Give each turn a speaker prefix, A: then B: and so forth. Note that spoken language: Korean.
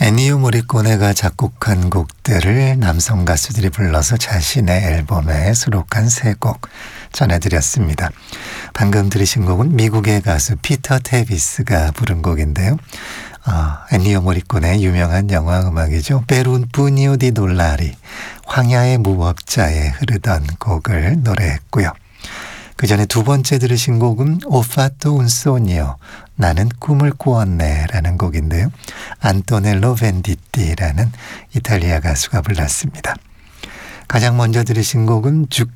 A: 애니오 모리코네가 작곡한 곡들을 남성 가수들이 불러서 자신의 앨범에 수록한 세 곡 전해드렸습니다. 방금 들으신 곡은 미국의 가수 피터 테비스가 부른 곡인데요. 애니오 모리코네의 유명한 영화 음악이죠. 베룬 뿌니오 디 돌라리, 황야의 무법자에 흐르던 곡을 노래했고요. 그 전에 두 번째 들으신 곡은 오파토 운소니오, 나는 꿈을 꾸었네 라는 곡인데요. 안토넬로 벤디띠라는 이탈리아 가수가 불렀습니다. 가장 먼저 들으신 곡은